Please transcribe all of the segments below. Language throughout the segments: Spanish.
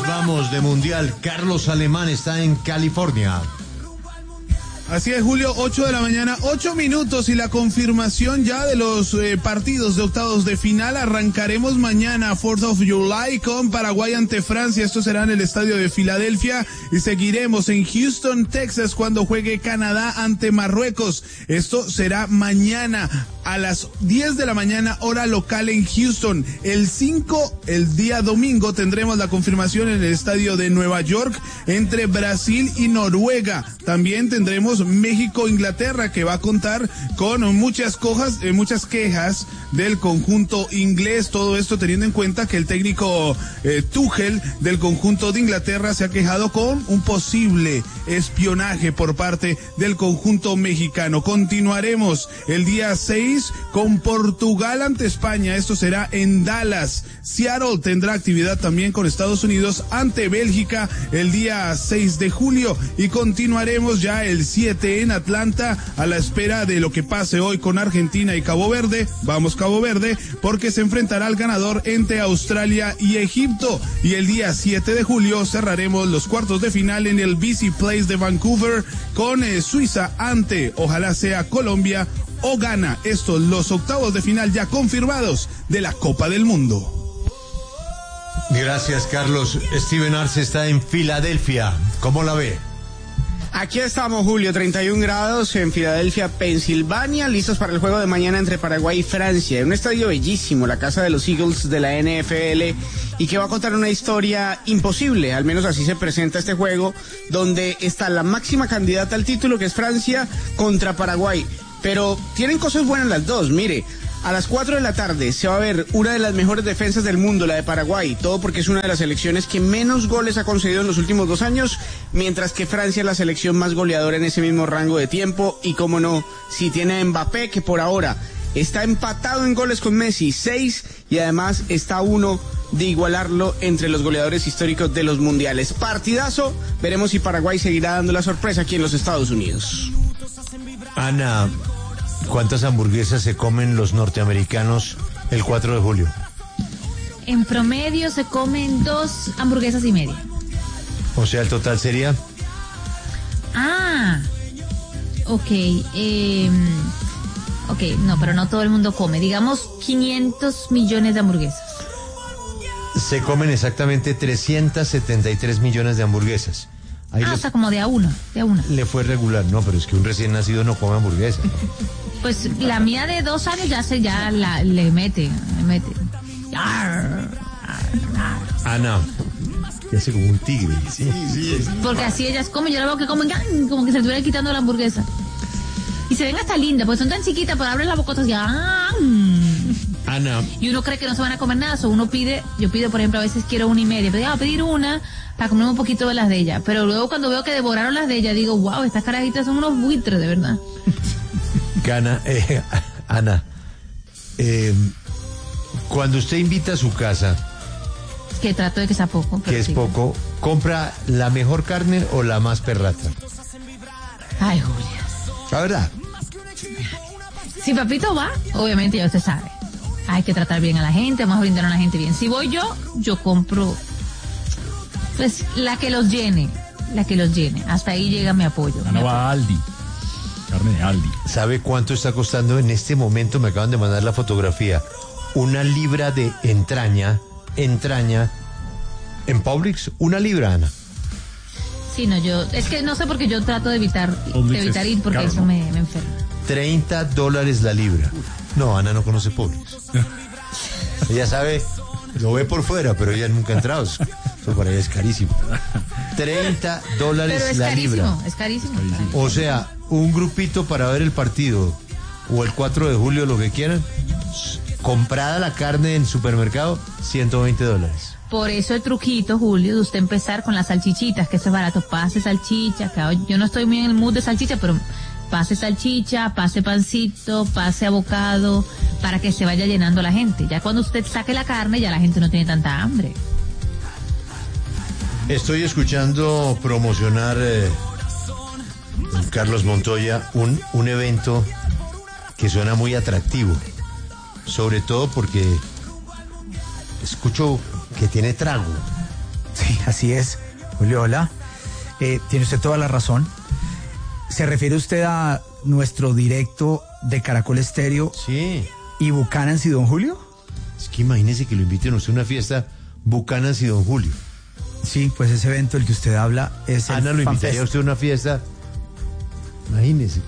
vamos de mundial. Carlos Alemán está en California. Así es, Julio, 8 de la mañana, 8 minutos y la confirmación ya de los partidos de octavos de final. Arrancaremos mañana, 4th of July, con Paraguay ante Francia. Esto será en el estadio de Filadelfia y seguiremos en Houston, Texas, cuando juegue Canadá ante Marruecos. Esto será mañana a las 10 de la mañana, hora local en Houston. El día domingo, tendremos la confirmación en el estadio de Nueva York entre Brasil y Noruega. También tendremos México-Inglaterra, que va a contar con muchas quejas del conjunto inglés. Todo esto teniendo en cuenta que el técnico Tuchel del conjunto de Inglaterra se ha quejado con un posible espionaje por parte del conjunto mexicano. Continuaremos el día 6 con Portugal ante España. Esto será en Dallas. Seattle tendrá actividad también con Estados Unidos ante Bélgica el día 6 de julio y continuaremos ya el 7 en Atlanta a la espera de lo que pase hoy con Argentina y Cabo Verde. Vamos Cabo Verde, porque se enfrentará al ganador entre Australia y Egipto. Y el día 7 de julio cerraremos los cuartos de final en el BC Place de Vancouver con Suiza ante, ojalá sea Colombia o Ghana. Estos los octavos de final ya confirmados de la Copa del Mundo. Gracias, Carlos. Steven Arce está en Filadelfia. ¿Cómo la ve? Aquí estamos, Julio, 31 grados en Filadelfia, Pensilvania, listos para el juego de mañana entre Paraguay y Francia. Un estadio bellísimo, la casa de los Eagles de la NFL, y que va a contar una historia imposible, al menos así se presenta este juego, donde está la máxima candidata al título, que es Francia, contra Paraguay. Pero tienen cosas buenas las dos, mire. A las 4 de la tarde se va a ver una de las mejores defensas del mundo, la de Paraguay, todo porque es una de las selecciones que menos goles ha concedido en los últimos 2 años, mientras que Francia es la selección más goleadora en ese mismo rango de tiempo, y cómo no, si tiene a Mbappé, que por ahora está empatado en goles con Messi, 6, y además está uno de igualarlo entre los goleadores históricos de los mundiales. Partidazo, veremos si Paraguay seguirá dando la sorpresa aquí en los Estados Unidos. Ana, ¿cuántas hamburguesas se comen los norteamericanos el 4 de julio? En promedio se comen 2 hamburguesas y media. O sea, el total sería... Ok, no, pero no todo el mundo come. Digamos 500 millones de hamburguesas. Se comen exactamente 373 millones de hamburguesas. O sea, como de a una. Le fue regular. No, pero es que un recién nacido no come hamburguesa. Pues la mía de 2 años le mete. Ana, ya hace como un tigre. Sí. Porque así ellas comen, yo la veo que comen como que se le estuviera quitando la hamburguesa. Y se ven hasta lindas, pues son tan chiquitas, pero abren la bocota así. Ana. Y uno cree que no se van a comer nada, yo pido, por ejemplo, a veces quiero 1.5, pero voy a pedir una para comer un poquito de las de ella. Pero luego cuando veo que devoraron las de ella, digo, wow, estas carajitas son unos buitres, de verdad. Ana, cuando usted invita a su casa, que trato de que sea poco. Que es sí. Poco, ¿compra la mejor carne o la más perrata? Ay, Julia. La verdad. Si papito va, obviamente ya usted sabe. Hay que tratar bien a la gente, vamos a brindar a la gente bien. Si voy yo compro, pues, la que los llene. Hasta ahí llega mi apoyo. No va a Aldi. Carne de Aldi. ¿Sabe cuánto está costando en este momento? Me acaban de mandar la fotografía. 1 libra de entraña en Publix, 1 libra, Ana. Sí, no, es que no sé, porque yo trato de evitar ir porque caro, eso me enferma. $30 la libra. No, Ana no conoce Publix. Ella sabe, lo ve por fuera, pero ella nunca ha entrado. Eso para ella es carísimo. $30 la libra. Es carísimo. O sea, un grupito para ver el partido o el 4 de julio, lo que quieran, comprada la carne en supermercado, $120. Por eso el truquito, Julio, de usted empezar con las salchichitas, que eso es barato. Pase salchicha, que yo no estoy muy en el mood de salchicha, pero pase salchicha, pase pancito, pase abocado, para que se vaya llenando la gente. Ya cuando usted saque la carne, ya la gente no tiene tanta hambre. Estoy escuchando promocionar Carlos Montoya un evento que suena muy atractivo, sobre todo porque escucho que tiene trago. Sí, Así es, Julio, hola. Tiene usted toda la razón. ¿Se refiere usted a nuestro directo de Caracol Estéreo Sí. y Bucanans y Don Julio? Es que imagínese que lo inviten a usted a una fiesta Bucanans y Don Julio. Sí, pues ese evento del que usted habla es Ana, el lo invitaría FanFest. a usted a una fiesta. Imagínese.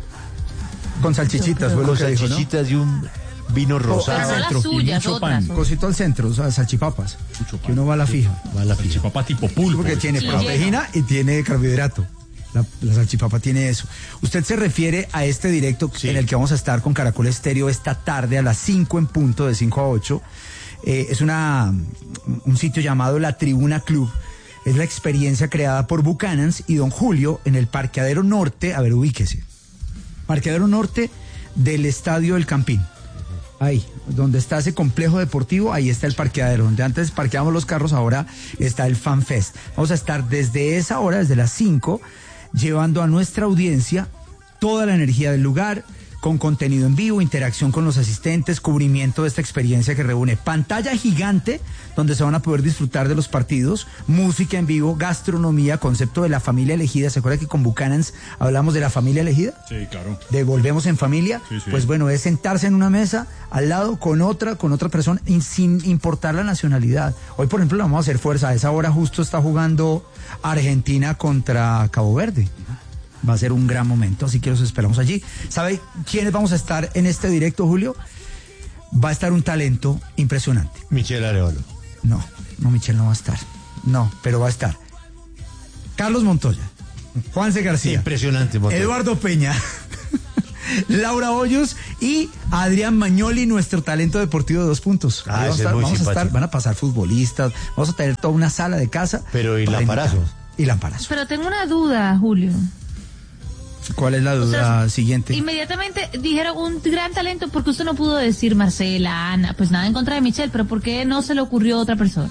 Con salchichitas, fue lo Con que dijo, ¿no? salchichitas y un vino Pero rosado. no las centro, suyas, mucho otras. pan. Cosito al centro, o sea, salchipapas. Mucho pan. Que uno va a la fija. Va a la fija. Salchipapa tipo pulpo. Porque tiene Sí, proteína y tiene carbohidrato. La salchipapa tiene eso. Usted se refiere a este directo Sí. en el que vamos a estar con Caracol Estéreo esta tarde a las 5 en punto, de 5 a 8. Es un sitio llamado La Tribuna Club. Es la experiencia creada por Bucanans y Don Julio en el parqueadero norte. A ver, ubíquese. Parqueadero norte del Estadio del Campín. Ahí, donde está ese complejo deportivo, ahí está el parqueadero. Donde antes parqueábamos los carros, ahora está el FanFest. Vamos a estar desde esa hora, desde las 5, llevando a nuestra audiencia toda la energía del lugar, con contenido en vivo, interacción con los asistentes, cubrimiento de esta experiencia que reúne pantalla gigante, donde se van a poder disfrutar de los partidos, música en vivo, gastronomía, concepto de la familia elegida. ¿Se acuerda que con Bucanans hablamos de la familia elegida? Sí, claro. De volvemos en familia, Sí, sí. pues bueno, es sentarse en una mesa al lado con otra persona sin importar la nacionalidad. Hoy, por ejemplo, le vamos a hacer fuerza. A esa hora justo está jugando Argentina contra Cabo Verde. Va a ser un gran momento, así que los esperamos allí. ¿Sabe quiénes vamos a estar en este directo, Julio? Va a estar un talento impresionante. Michelle Arevalo. No, Michelle no va a estar. No, pero va a estar Carlos Montoya, Juanse García, Impresionante, Montoya. Eduardo Peña, Laura Hoyos y Adrián Magnoli, nuestro talento deportivo de 2 puntos. Ah, Ahí ese es muy simpático. van a pasar futbolistas, vamos a tener toda una sala de casa. Pero y para Lamparazo. invitar. Y Lamparazo. Pero tengo una duda, Julio. ¿Cuál es la duda sea, siguiente? Inmediatamente dijeron un gran talento, porque usted no pudo decir Marcela, Ana, pues nada en contra de Michelle, pero ¿por qué no se le ocurrió a otra persona?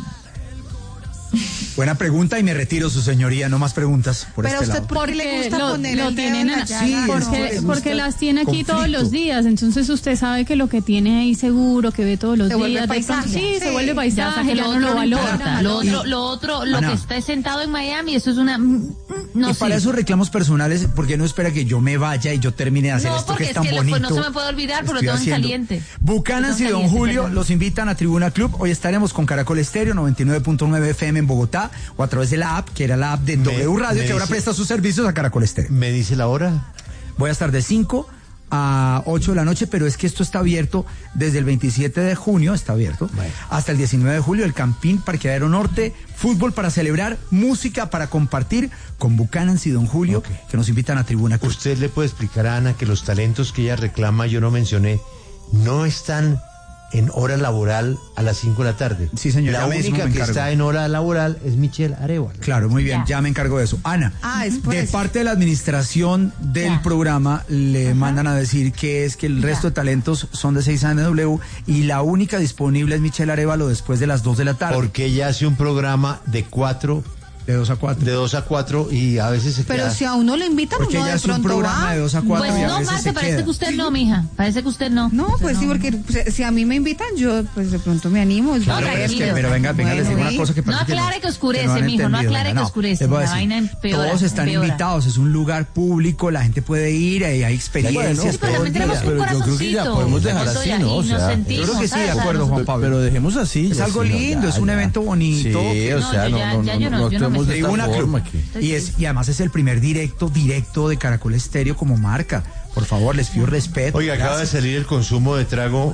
Buena pregunta y me retiro, su señoría, no más preguntas por Pero este usted, lado. ¿por qué le gusta poner lo el dedo tienen en la a- llaga? Sí, No, porque, es porque gusta las tiene aquí conflicto. todos los días, entonces usted sabe que lo que tiene ahí seguro, que ve todos los Se vuelve días, de pronto, paisaje. sí, Sí. se vuelve Ya paisaje, sé, ya lo no lo otro no importa. valora. Lo Ana. que está sentado en Miami, eso es una... No y sé. para esos reclamos personales, ¿por qué no espera que yo me vaya y yo termine de hacer No, esto porque que es es tan que bonito? pues, no se me puede olvidar, porque estoy lo tengo en haciendo? caliente. Bucanans y Lo tengo Don caliente, Julio perdón. los invitan a Tribuna Club. Hoy estaremos con Caracol Estéreo 99.9 FM en Bogotá o a través de la app, que era la app de W Radio, que ahora dice- presta sus servicios a Caracol Estéreo. ¿Me dice la hora? Voy a estar de 5 a 8 de la noche, pero es que esto está abierto desde el 27 de junio, está abierto, Bueno. hasta el 19 de julio, el Campín, Parqueadero Norte, fútbol para celebrar, música para compartir con Bucanans y Don Julio, Ok. que nos invitan a Tribuna Club. Usted le puede explicar a Ana que los talentos que ella reclama, yo no mencioné, no están en hora laboral a las 5 de la tarde. Sí, señor, La ya mismo única me que encargo. está en hora laboral es Michelle Arevalo. Claro, muy bien, Ya. ya me encargo de eso. Ana, Ah, es por de eso. parte de la administración del Ya. programa le mandan a decir que es que el resto de talentos son de 6NW y la única disponible es Michelle Arevalo después de las 2 de la tarde. Porque ella hace un programa de 4, De 2 a 4. de 2 a 4 y a veces se Pero queda... si a uno lo invitan, Porque uno ella de hace un pronto programa va. de 2 a 4 Pues y a no, veces Marce, se parece queda. que usted no, mija. Parece que usted no. No, pues sí, porque pues, si a mí me invitan, yo pues de pronto me animo. No, Pero es que, tranquilo. pero venga, les digo Bueno, una cosa que No parece que aclare que oscurece, no han mijo, no entendido. aclare Venga, que oscurece, les voy a la decir, vaina empeora, todos están empeora. invitados, es un lugar público, la gente puede ir, hay experiencias. Sí, pero también tenemos un pero yo creo que ya corazoncito. podemos dejar Montoya, así, ¿no? y O sea, nos yo sentimos, creo que sí, de ¿sabes? acuerdo, Juan Pablo. Pero dejemos así. Es ya, algo sí, no, lindo, ya, es un ya. evento bonito. Sí, o No, sea, yo no ya no me actuemos de esta Tribuna Club. forma que... Y además es el primer directo de Caracol Estéreo como marca. Por favor, les pido respeto. Oiga, acaba de Gracias. salir el consumo de trago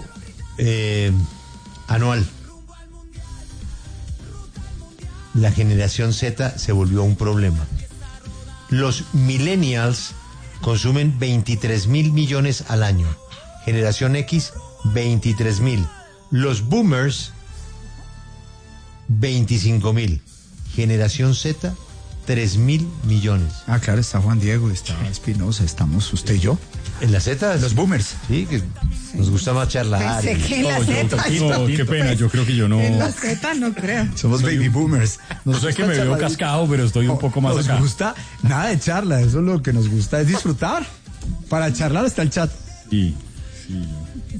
anual. La generación Z se volvió un problema. Los millennials consumen 23.000 millones al año. Generación X, 23.000. Los boomers, 25.000. Generación Z, 3.000 millones. Ah, claro, está Juan Diego, está Espinosa, estamos usted y yo. En la Z, Los boomers. sí, que nos gusta más charlar. Pensé que en la Z. No, qué pena, yo creo que yo no... En la Z no creo. Somos baby boomers. No sé que me veo cascado, pero estoy un poco más Nos acá. gusta nada de charla, eso es lo que nos gusta, es disfrutar. Para charlar está el chat. Sí.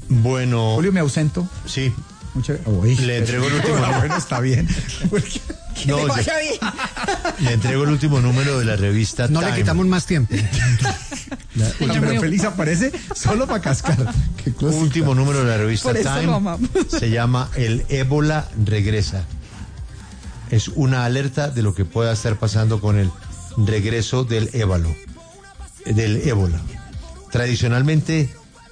Bueno, Julio, me ausento. sí. Uy, Le entrego el último. Bueno, está bien. Porque No, le vaya yo- bien. Le entrego el último número de la revista No Time. le quitamos más tiempo. Pero Feliz aparece solo para cascar. Qué cosa. Último número de la revista Por eso lo Time amamos. se llama El ébola regresa. Es una alerta de lo que pueda estar pasando con el regreso del ébola. Tradicionalmente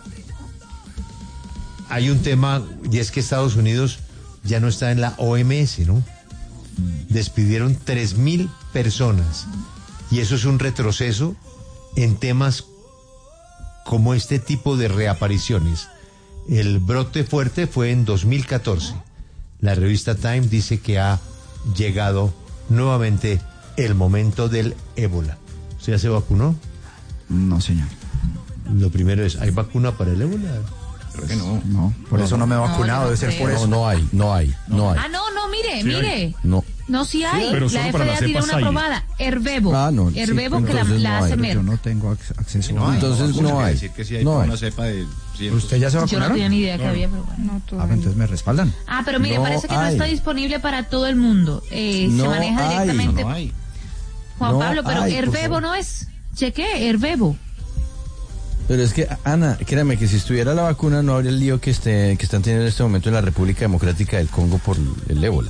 hay un tema y es que Estados Unidos ya no está en la OMS, ¿no? Despidieron 3.000 personas y eso es un retroceso en temas como este tipo de reapariciones. El brote fuerte fue en 2014. La revista Time dice que ha llegado nuevamente el momento del ébola. ¿Usted ya se vacunó? No, señor. Lo primero es, ¿hay vacuna para el ébola? Creo que no. No, por eso no me he vacunado, yo no debe ser por creo. eso. No hay. Ah, no, mire. No. No, sí hay. pero La solo para FDA las tiene cepas una Zaire. aprobada. Herbebo. Ah, no, sí, Herbebo que entonces la no hace hay. Merck. Yo no tengo acceso. No hay. Entonces Eso no quiere hay. decir que sí hay No hay. una cepa de ¿Usted ya se Yo no vacunaron? tenía ni idea que había, pero bueno. No, Ah, todavía. entonces me respaldan. Ah, pero mire, No parece que no hay. está disponible para todo el mundo. Se No maneja hay. directamente. no hay. Juan No Pablo, pero hay, por Herbebo favor. no es. Cheque, Herbebo. Pero es que, Ana, créame que si estuviera la vacuna no habría el lío que están teniendo en este momento en la República Democrática del Congo por el ébola.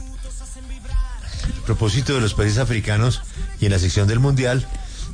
A propósito de los países africanos y en la sección del Mundial,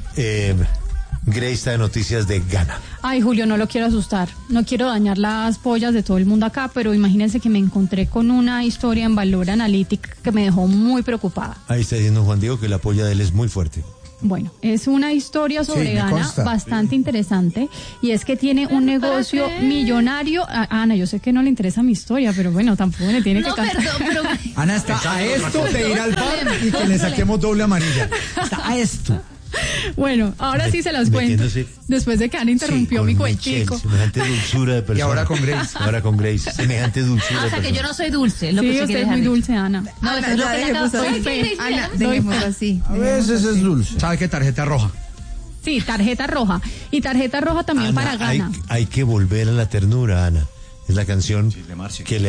Grace está de noticias de Ghana. Ay, Julio, no lo quiero asustar. No quiero dañar las pollas de todo el mundo acá, pero imagínense que me encontré con una historia en Valor Analytic que me dejó muy preocupada. Ahí está diciendo Juan Diego que la polla de él es muy fuerte. Bueno, es una historia sobre me Ghana consta. bastante interesante y es que tiene un negocio millonario. Ana, yo sé que no le interesa mi historia, pero bueno, tampoco le tiene No, que cantar. perdón, pero... Ana está a esto de ir al bar y que le saquemos doble amarilla. Está a esto. Bueno, ahora sí se las cuento. Metiéndose- Después de que Ana interrumpió Sí, mi con Michelle, cuentico. semejante dulzura de persona. Y ahora con Grace. Ahora con Grace, semejante dulzura Ah, de o sea que persona. yo no soy dulce. Lo que Sí, se usted quiere es muy dejar dulce, Ana. dicho. No, eso es lo que le acabo de Soy decir. fe. Ana, dejemos así. A veces es dulce. ¿Sabe qué? Tarjeta roja. Sí, tarjeta roja. Y tarjeta roja también Ana, para Ghana. hay que volver a la ternura, Ana. Es la canción de Marcia. que le